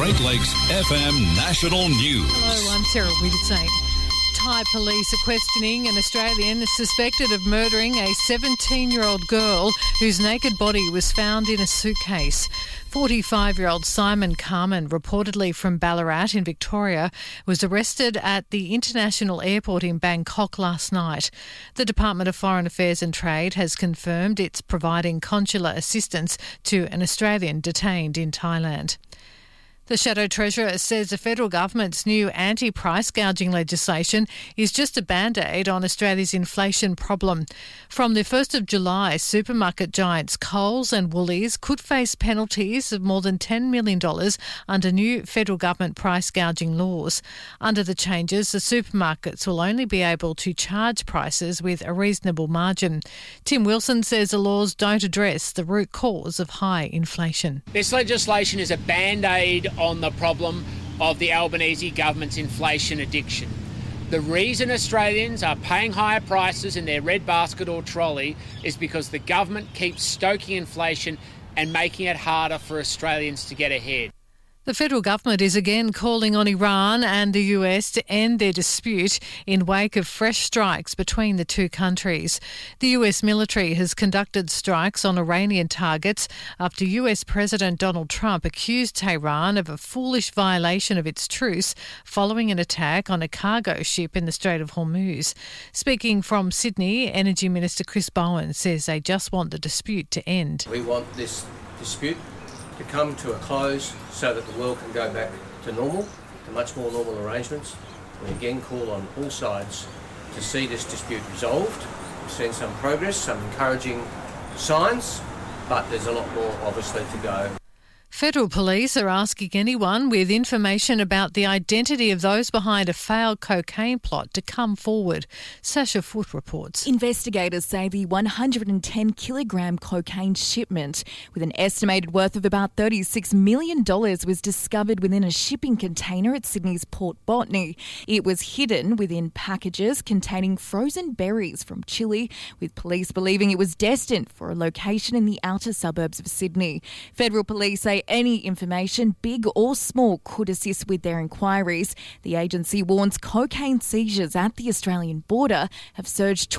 Great Lakes FM National News. Hello, I'm Sarah Whiteside. Thai police are questioning an Australian suspected of murdering a 17-year-old girl whose naked body was found in a suitcase. 45-year-old Simon Carman, reportedly from Ballarat in Victoria, was arrested at the International Airport in Bangkok last night. The Department of Foreign Affairs and Trade has confirmed it's providing consular assistance to an Australian detained in Thailand. The Shadow Treasurer says the federal government's new anti-price gouging legislation is just a band-aid on Australia's inflation problem. From the 1st of July, supermarket giants Coles and Woolies could face penalties of more than $10 million under new federal government price gouging laws. Under the changes, the supermarkets will only be able to charge prices with a reasonable margin. Tim Wilson says the laws don't address the root cause of high inflation. This legislation is a band-aid on the problem of the Albanese government's inflation addiction. The reason Australians are paying higher prices in their red basket or trolley is because the government keeps stoking inflation and making it harder for Australians to get ahead. The federal government is again calling on Iran and the US to end their dispute in wake of fresh strikes between the two countries. The US military has conducted strikes on Iranian targets after US President Donald Trump accused Tehran of a foolish violation of its truce following an attack on a cargo ship in the Strait of Hormuz. Speaking from Sydney, Energy Minister Chris Bowen says they just want the dispute to end. We want this dispute to come to a close so that the world can go back to normal, to much more normal arrangements. We again call on all sides to see this dispute resolved. We've seen some progress, some encouraging signs, but there's a lot more obviously to go. Federal police are asking anyone with information about the identity of those behind a failed cocaine plot to come forward. Sasha Foote reports. Investigators say the 110-kilogram cocaine shipment with an estimated worth of about $36 million was discovered within a shipping container at Sydney's Port Botany. It was hidden within packages containing frozen berries from Chile, with police believing it was destined for a location in the outer suburbs of Sydney. Federal police say any information, big or small, could assist with their inquiries. The agency warns cocaine seizures at the Australian border have surged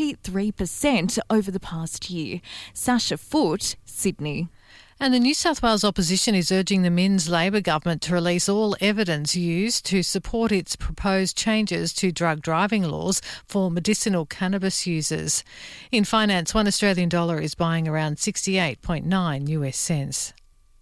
23% over the past year. Sasha Foote, Sydney. And the New South Wales opposition is urging the Minns Labor government to release all evidence used to support its proposed changes to drug driving laws for medicinal cannabis users. In finance, $1 Australian dollar is buying around 68.9 US cents.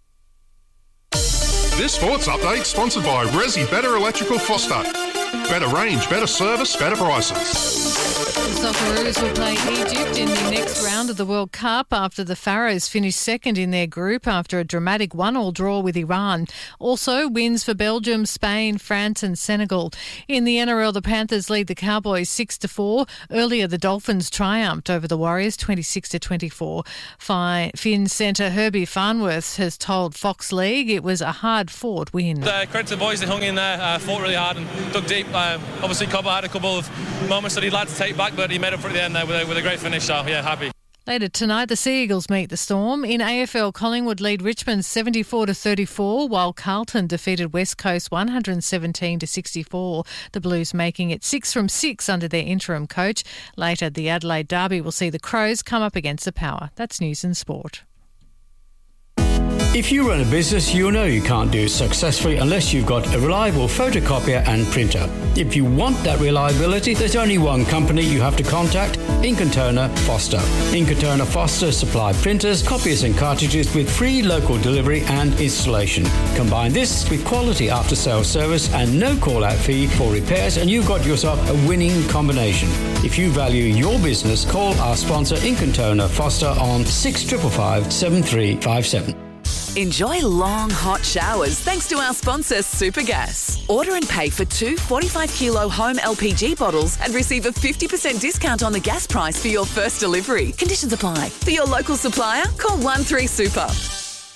This sports update sponsored by Resi Better Electrical Foster. Better range, better service, better prices. The Socceroos will play Egypt in the next round of the World Cup after the Pharaohs finished second in their group after a dramatic 1-1 draw with Iran. Also, wins for Belgium, Spain, France and Senegal. In the NRL, the Panthers lead the Cowboys 6-4. Earlier, the Dolphins triumphed over the Warriors 26-24. Finn centre Herbie Farnworth has told Fox League it was a hard-fought win. Credit to the boys, they hung in there, fought really hard and dug deep. Obviously, Cobber had a couple of moments that he'd like to take back, but he made up for it at the end there with a great finish, so yeah, happy. Later tonight, the Sea Eagles meet the Storm. In AFL, Collingwood lead Richmond 74-34, while Carlton defeated West Coast 117-64. The Blues making it 6 from 6 under their interim coach. Later, the Adelaide Derby will see the Crows come up against the Power. That's news and sport. If you run a business, you know you can't do it successfully unless you've got a reliable photocopier and printer. If you want that reliability, there's only one company you have to contact, Ink & Toner Foster. Ink & Toner Foster supply printers, copiers and cartridges with free local delivery and installation. Combine this with quality after-sales service and no call-out fee for repairs and you've got yourself a winning combination. If you value your business, call our sponsor Ink & Toner Foster on 6555 7357. Enjoy long, hot showers thanks to our sponsor, Supergas. Order and pay for 2 45-kilo home LPG bottles and receive a 50% discount on the gas price for your first delivery. Conditions apply. For your local supplier, call 13-SUPER.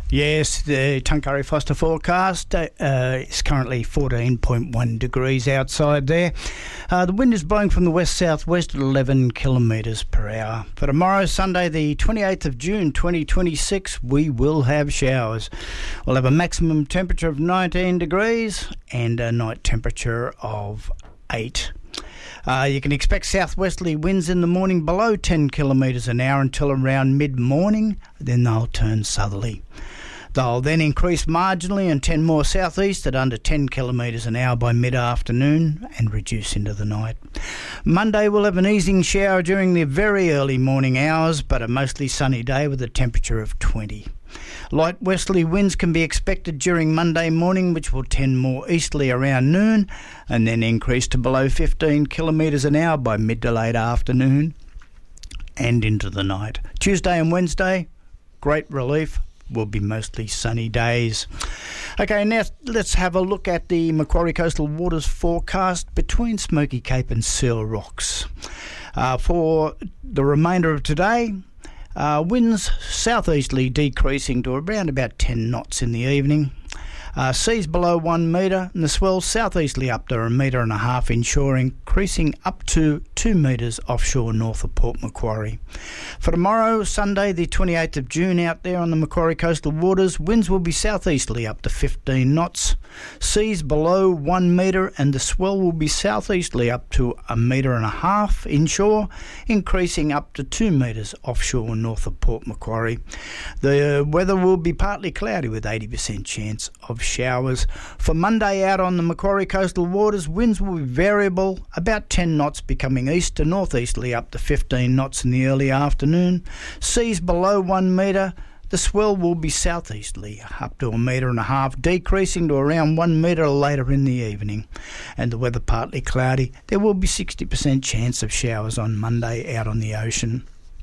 Yes, the Tuncurry Foster forecast is currently 14.1 degrees outside there. The wind is blowing from the west-southwest at 11 kilometres per hour. For tomorrow, Sunday, the 28th of June 2026, we will have showers. We'll have a maximum temperature of 19 degrees and a night temperature of 8. You can expect southwesterly winds in the morning below 10 kilometres an hour until around mid-morning, then they'll turn southerly. They'll then increase marginally and tend more southeast at under 10 kilometres an hour by mid-afternoon and reduce into the night. Monday we'll have an easing shower during the very early morning hours, but a mostly sunny day with a temperature of 20. Light westerly winds can be expected during Monday morning, which will tend more easterly around noon and then increase to below 15 kilometres an hour by mid to late afternoon and into the night. Tuesday and Wednesday, great relief. Will be mostly sunny days. Okay, now let's have a look at the Macquarie Coastal Waters forecast between Smoky Cape and Seal Rocks. For the remainder of today, winds southeasterly decreasing to around about 10 knots in the evening. Seas below 1 metre and the swell southeasterly up to 1.5 metres inshore, increasing up to 2 metres offshore north of Port Macquarie. For tomorrow, Sunday, the 28th of June, out there on the Macquarie Coastal Waters, winds will be southeasterly up to 15 knots. Seas below 1 metre and the swell will be southeasterly up to 1.5 metres inshore, increasing up to 2 metres offshore north of Port Macquarie. The weather will be partly cloudy with 80% chance of showers. For Monday out on the Macquarie Coastal Waters, winds will be variable, about 10 knots becoming east to northeasterly up to 15 knots in the early afternoon. Seas below 1 metre. The swell will be southeasterly up to 1.5 metres, decreasing to around 1 metre later in the evening. And the weather partly cloudy. There will be 60% chance of showers on Monday out on the ocean.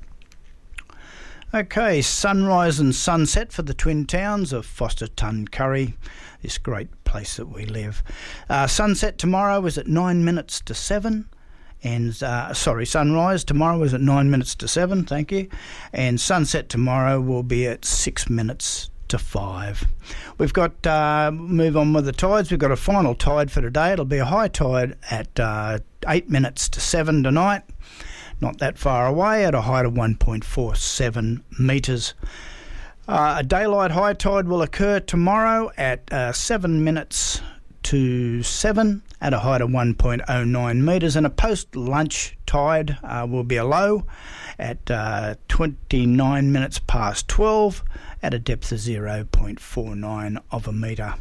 Okay, sunrise and sunset for the twin towns of Foster Tuncurry, this great place that we live. Sunset tomorrow is at 9 minutes to 7. And sunrise tomorrow is at 9 minutes to 7, thank you. And sunset tomorrow will be at 6 minutes to 5. We've got, move on with the tides, we've got a final tide for today. It'll be a high tide at 8 minutes to 7 tonight. Not that far away at a height of 1.47 metres. A daylight high tide will occur tomorrow at 7 minutes to 7 at a height of 1.09 metres, and a post-lunch tide will be a low at 29 minutes past 12 at a depth of 0.49 of a metre.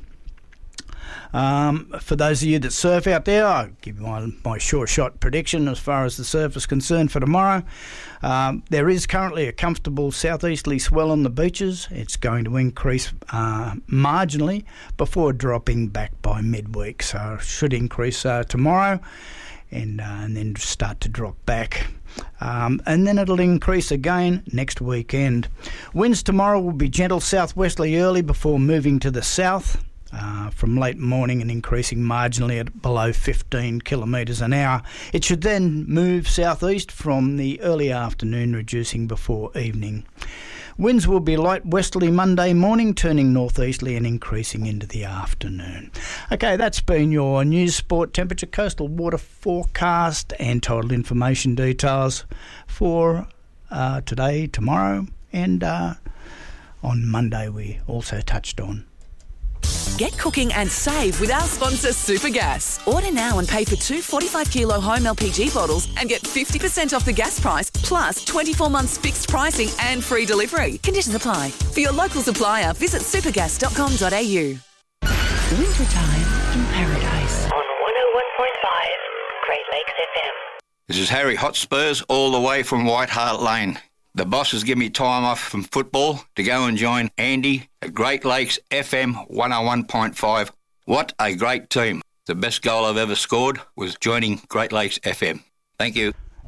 For those of you that surf out there, I'll give you my sure shot prediction as far as the surf is concerned for tomorrow. There is currently a comfortable southeasterly swell on the beaches. It's going to increase marginally before dropping back by midweek, so it should increase tomorrow and then start to drop back. And then it'll increase again next weekend. Winds tomorrow will be gentle southwesterly early before moving to the south. From late morning and increasing marginally at below 15 kilometres an hour. It should then move southeast from the early afternoon, reducing before evening. Winds will be light westerly Monday morning, turning northeasterly and increasing into the afternoon. Okay, that's been your news, sport, temperature, coastal water forecast and total information details for today, tomorrow and on Monday we also touched on. Get cooking and save with our sponsor Supergas. Order now and pay for 2 45-kilo home LPG bottles and get 50% off the gas price, plus 24 months fixed pricing and free delivery. Conditions apply. For your local supplier, visit supergas.com.au. Wintertime in Paradise. On 101.5 Great Lakes FM. This is Harry Hotspurs all the way from White Hart Lane. The boss has given me time off from football to go and join Andy at Great Lakes FM 101.5. What a great team. The best goal I've ever scored was joining Great Lakes FM. Thank you.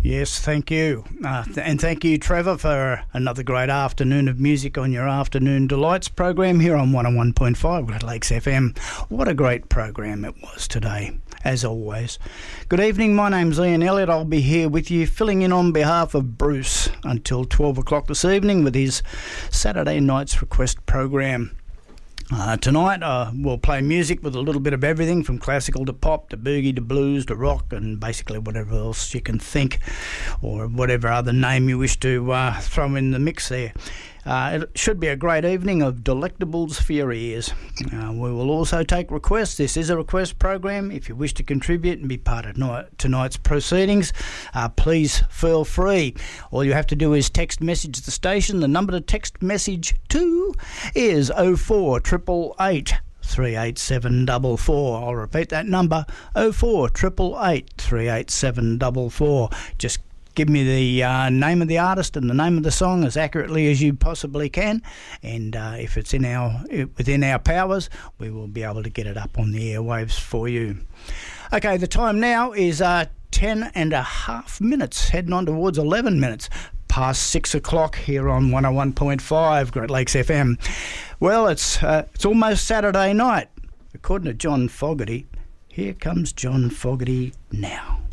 Yes, thank you. And thank you, Trevor, for another great afternoon of music on your Afternoon Delights program here on 101.5 Great Lakes FM. What a great program it was today, as always. Good evening, my name's Ian Elliott. I'll be here with you, filling in on behalf of Bruce until 12 o'clock this evening with his Saturday night's request program. Tonight we'll play music with a little bit of everything from classical to pop to boogie to blues to rock and basically whatever else you can think or whatever other name you wish to throw in the mix there. It should be a great evening of delectables for your ears. We will also take requests. This is a request program. If you wish to contribute and be part of tonight's proceedings, please feel free. All you have to do is text message the station. The number to text message to is 0488 38744. I'll repeat that number, 0488 38744. Just give me the name of the artist and the name of the song as accurately as you possibly can, and if it's within our powers, we will be able to get it up on the airwaves for you. Okay, the time now is 10.5 minutes, heading on towards 11 minutes past 6 o'clock here on 101.5 Great Lakes FM. Well, it's almost Saturday night. According to John Fogerty, here comes John Fogerty now.